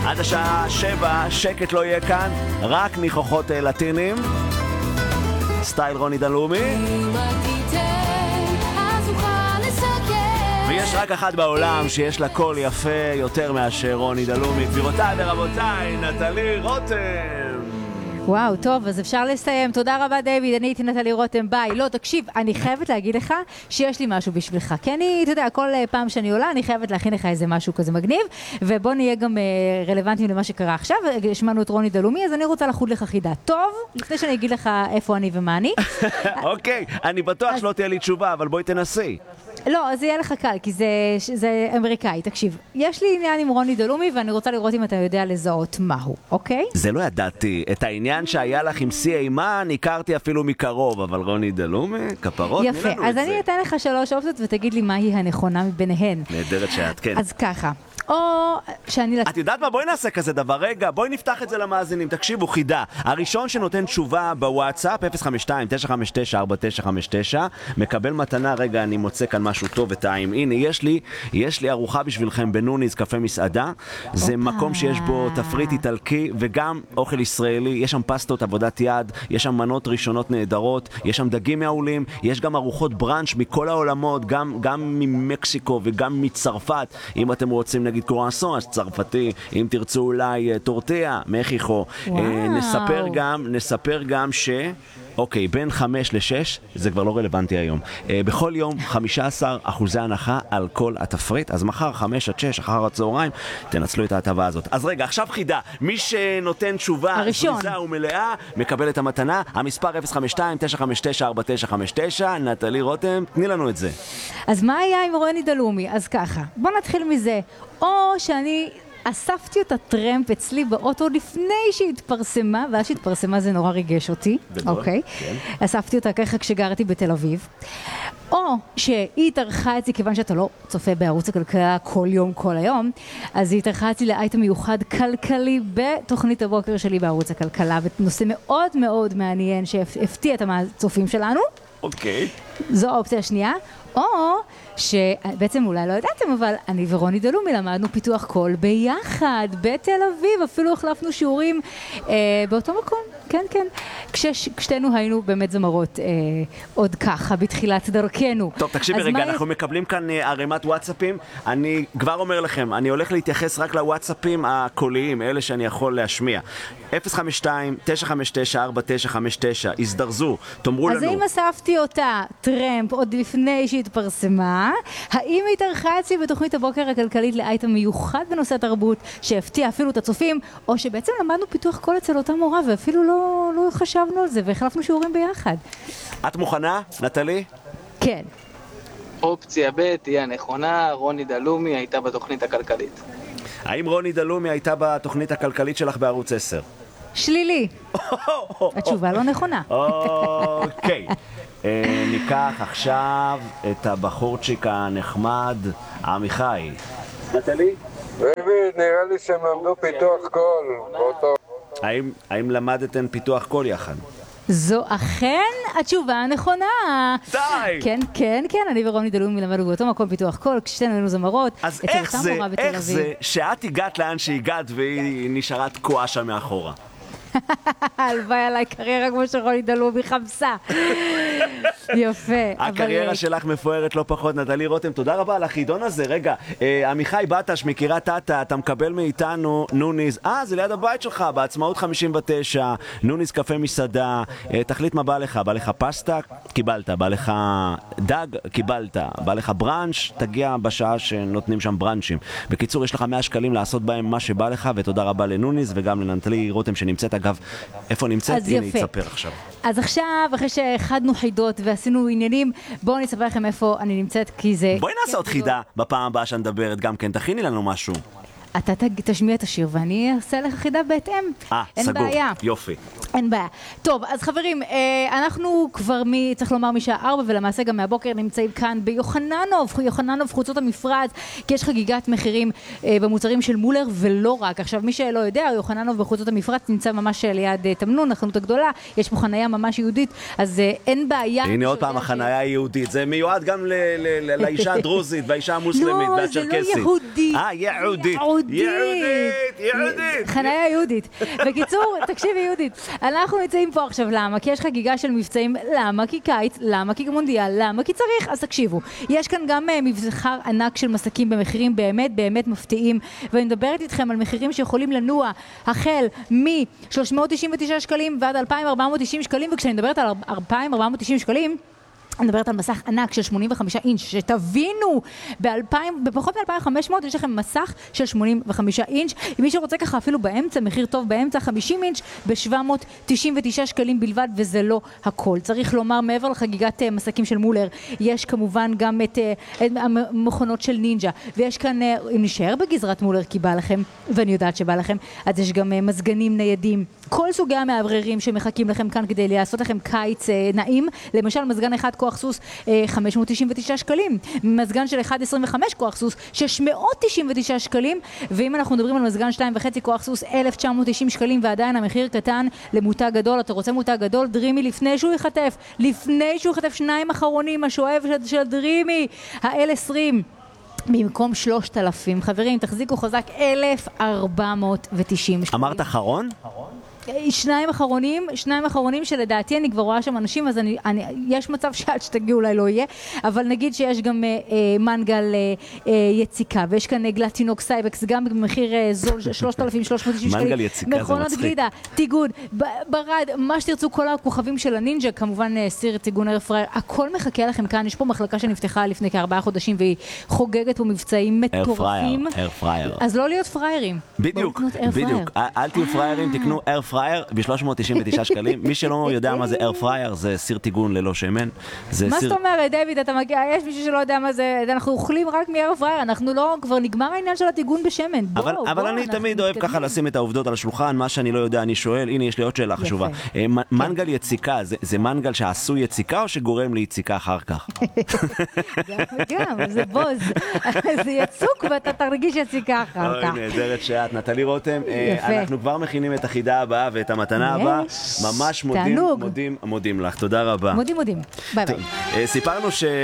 עד השעה 7, שקט לא יהיה כאן, רק ניחוחות לטינים. סטייל רוני דלומי. ויש רק אחת בעולם שיש לה קול יפה יותר מאשר רוני דלומי. גבירותיי ורבותיי, נטלי רותם. וואו, טוב, אז אפשר לסיים. תודה רבה, דיוויד. אני הייתי נטלי רותם, ביי. לא, תקשיב, אני חייבת להגיד לך שיש לי משהו בשבילך. כי אני, אתה יודע, כל פעם שאני עולה, אני חייבת להכין לך איזה משהו כזה מגניב, ובוא נהיה גם רלוונטיים למה שקרה עכשיו. שמענו את רוני דלומי, אז אני רוצה לחוד לך חידה. טוב, לפני שאני אגיד לך איפה אני ומה אני. אוקיי, אני בטוח שלא תהיה לי תשובה, אבל בואי תנסי. לא, אז יהיה לך קל, כי זה אמריקאי. תקשיב, יש לי עניין עם רוני דלומי, ואני רוצה לראות אם אתה יודע לזהות מהו, אוקיי? זה לא ידעתי. את העניין שהיה לך עם סי אימן, הכרתי אפילו מקרוב, אבל רוני דלומי, כפרות, יפה, אז אני אתן לך 3 אופציות, ותגיד לי מהי הנכונה מביניהן. נהדרת שאת, כן. אז ככה. או שאני... את יודעת מה? בואי נעשה כזה דבר. רגע, בואי נפתח את זה למאזינים. תקשיבו, חידה. הראשון שנותן תשובה בוואטסאפ, 052-959-4959, מקבל מתנה. רגע, אני מוצא כאן משהו טוב וטעים. הנה, יש לי ארוחה בשבילכם בנוניז, קפה מסעדה. זה מקום שיש בו תפריט איטלקי וגם אוכל ישראלי. יש שם פסטות, עבודת יד, יש שם מנות ראשונות נהדרות, יש שם דגים מעולים, יש גם ארוחות ברנץ' מכל העולמות, גם ממקסיקו וגם מצרפת. אם אתם רוצים נגיד קרואסון, אז צרפתי, אם תרצו אולי טורטיה, מקסיקו. נספר גם אוקיי, בין 5 ל-6, זה כבר לא רלוונטי היום. בכל יום 15% הנחה על כל התפריט, אז מחר 5 עד 6, אחר הצהריים, תנצלו את ההטבה הזאת. אז רגע, עכשיו חידה. מי שנותן תשובה זריזה ומלאה, מקבל את המתנה. המספר 052-959-4959, נטלי רותם, תני לנו את זה. אז מה היה עם רוני דלומי? אז ככה, בוא נתחיל מזה. או שאני... אספתי אותה טרמפ אצלי באוטו לפני שהתפרסמה, ואז שהתפרסמה זה נורא ריגש אותי, אוקיי? אספתי אותה ככה כשגרתי בתל אביב. או שהיא התארחה אצלי, כיוון שאתה לא צופה בערוץ הכלכלה כל יום, כל היום, אז היא התארחה אצלי לאייטם מיוחד כלכלי בתוכנית הבוקר שלי בערוץ הכלכלה, ונושא מאוד מאוד מעניין שהפתיע את הצופים שלנו. אוקיי. זו האופציה השנייה. או שבעצם אולי לא ידעתם, אבל אני ורוני דלומי למדנו פיתוח קול ביחד, בתל אביב, אפילו החלפנו שיעורים באותו מקום, כן, כן. כששתינו היינו באמת זמרות עוד ככה, בתחילת דרכנו. טוב, תקשיבי רגע, אנחנו מקבלים כאן ערימת וואטסאפים. אני כבר אומר לכם, אני הולך להתייחס רק לוואטסאפים הקוליים, אלה שאני יכול להשמיע. 052-959-4959, הזדרזו, תאמרו לנו. אז אם אספתי אותה טרמפ עוד לפני שהתפרסמה, האם היא התארחה אצלי בתוכנית הבוקר הכלכלית לאייטם מיוחד בנושא התרבות, שהפתיע אפילו את הצופים, או שבעצם למדנו פיתוח קול אצל אותה מורה, ואפילו לא חשבנו על זה, והחלפנו שיעורים ביחד. את מוכנה, נטלי? כן. אופציה ב' היא הנכונה, רוני דלומי הייתה בתוכנית הכלכלית. האם רוני דלומי הייתה בתוכנית הכלכלית שלך בערוץ 10? שלילי. התשובה לא נכונה. אוקיי. ניקח עכשיו את הבחורצ'יק הנחמד, עמיחי. נטלי? רבי, נראה לי שהם למדו פיתוח קול. האם למדתם פיתוח קול יחד? זו אכן התשובה הנכונה. די! כן, כן, כן, אני ורוני דלומי למדנו באותו מקום פיתוח קול, כששתינו היינו זמרות. אז איך זה שאת הגעת לאן שהגעת והיא נשארה תקועה שם מאחורה? הלוואי עליי קריירה כמו שרוני דלומי חמסה. יפה. הקריירה שלך מפוארת לא פחות, נטלי רותם, תודה רבה על החידון הזה. רגע, עמיחי בטש מקריית טאטה, אתה מקבל מאיתנו נוניז, זה ליד הבית שלך, בעצמאות 59, נוניז קפה מסעדה, תחליט מה בא לך, בא לך פסטה? קיבלת, בא לך דג? קיבלת, בא לך ברנץ'? תגיע בשעה שנותנים שם ברנצ'ים. בקיצור, יש לך 100 שקלים לעשות בהם מה שבא לך, ותודה רבה לנוניז וגם לנטלי רותם שנמצאת. אגב, איפה נמצאת? הנה, היא תספר עכשיו. אז עכשיו, אחרי שהחדנו חידות ועשינו עניינים, בואו אני אספר לכם איפה אני נמצאת, כי זה... בואי נעשה עוד חידה בפעם הבאה שנדברת גם כן, תכיני לנו משהו. אתה תשמיע את השיר ואני אעשה לך חידה בהתאם. סגור, בעיה. יופי. אין בעיה. טוב, אז חברים, אנחנו כבר צריך לומר משעה 4, ולמעשה גם מהבוקר נמצאים כאן ביוחננוב חוצות המפרץ, כי יש חגיגת מחירים במוצרים של מולר ולא רק. עכשיו, מי שלא יודע, יוחננוב בחוצות המפרץ נמצא ממש ליד תמנון, החנות הגדולה, יש פה חנייה ממש יהודית, אז אין בעיה. הנה עוד פעם החנייה היהודית, זה מיועד גם לאישה הדרוזית והאישה המוסלמית והצ'רקסית. לא, זה לא יהודית. יהודית. חניה יהודית. בקיצור, תקשיבי יהודית, אנחנו נמצאים פה עכשיו, למה? כי יש חגיגה של מבצעים, למה? כי קיץ, למה? כי מונדיאל, למה? כי צריך, אז תקשיבו. יש כאן גם מבזחר ענק של מסקים במחירים באמת באמת מפתיעים, ואני מדברת איתכם על מחירים שיכולים לנוע החל מ-399 שקלים ועד 2,490 שקלים, וכשאני מדברת על 2,490 שקלים, אני מדברת על מסך ענק של 85 אינץ', שתבינו, בפחות מ-2,500 יש לכם מסך של 85 אינץ', אם מי שרוצה ככה אפילו באמצע, מחיר טוב באמצע, 50 אינץ' ב-799 שקלים בלבד, וזה לא הכל. צריך לומר, מעבר לחגיגת מסקים של מולר, יש כמובן גם את המכונות של נינג'ה, ויש כאן, אם נשאר בגזרת מולר כי בא לכם, ואני יודעת שבא לכם, אז יש גם מזגנים ניידים, כל סוגי המעבררים שמחכים לכם כאן כדי לעשות לכם קיץ נעים, למשל מזגן אחד כוח סוס 599 שקלים, מזגן של 1.25 כוח סוס 699 שקלים, ואם אנחנו מדברים על מזגן 2.5 כוח סוס 1,990 שקלים, ועדיין המחיר קטן למותג גדול. אתה רוצה מותג גדול? דרימי לפני שהוא יחטף, שניים אחרונים, השואב של דרימי, ה-L20 במקום 3,000, חברים, תחזיקו חזק, 1,490 שקלים. אמרת אחרון? שניים אחרונים שלדעתי אני כבר רואה שם אנשים, אז יש מצב שעד שתגיעו אולי לא יהיה, אבל נגיד שיש גם מנגל יציקה, ויש כאן גלטינוק סייבקס, גם במחיר זול 3,390 שקלים. מנגל יציקה זה מצחיק. מכונות גלידה, טיגון, ברד, מה שתרצו, כל הכוכבים של הנינג'ה, כמובן סיר, טיגון, איירפרייר, הכל מחכה לכם כאן. יש פה מחלקה שנפתחה לפני כ4 חודשים, והיא חוגגת פה מבצעים מטורפים. איירפרייר. אז לא להיות פריירים. בדיוק. אל תהיו פריירים, תקנו איירפרייר ב-399 שקלים. מי שלא יודע מה זה איירפרייר, זה סיר טיגון ללא שמן. מה זאת אומרת, דיוויד, אתה מגיע, יש מישהו שלא יודע מה זה, אנחנו אוכלים רק מאיירפרייר, אנחנו לא, כבר נגמר העניין של הטיגון בשמן. אבל אני תמיד אוהב ככה לשים את העובדות על השולחן, מה שאני לא יודע אני שואל. הנה, יש לי עוד שאלה חשובה. מנגל יציקה, זה מנגל שעשוי יציקה או שגורם ליציקה אחר כך? גם, זה בוז. זה יצוק ואתה תרגיש יציקה אחר כך. נהדרת שאת, נטלי רותם. אנחנו כבר מכינים את החידה הבאה ואת המתנה הבאה. ממש מודים לך. תודה רבה. מודים. ביי ביי. סיפרנו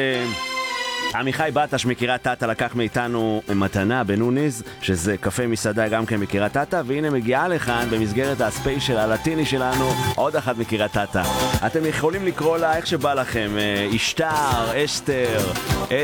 עמיחי בטש מקריית טאטה לקח מאיתנו מתנה בנוניז, שזה קפה מסעדה גם כן מקריית טאטה, והנה מגיעה לכאן במסגרת הספיישל הלטיני שלנו עוד אחת מקריית טאטה. אתם יכולים לקרוא לה איך שבא לכם, אשתר, אסתר,